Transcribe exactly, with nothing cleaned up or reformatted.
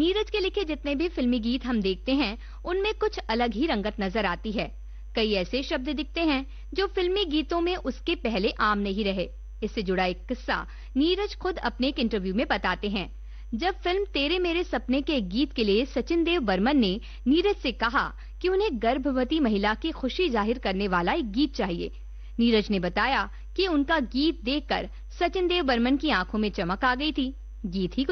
नीरज के लिखे जितने भी फिल्मी गीत हम देखते हैं, उनमें कुछ अलग ही रंगत नजर आती है। कई ऐसे शब्द दिखते हैं जो फिल्मी गीतों में उसके पहले आम नहीं रहे। इससे जुड़ा एक किस्सा नीरज खुद अपने एक इंटरव्यू में बताते हैं। जब फिल्म तेरे मेरे सपने के एक गीत के लिए सचिन देव बर्मन ने नीरज से कहा कि उन्हें गर्भवती महिला की खुशी जाहिर करने वाला एक गीत चाहिए। नीरज ने बताया कि उनका गीत देखकर सचिन देव बर्मन की आंखों में चमक आ गई थी। गीत ही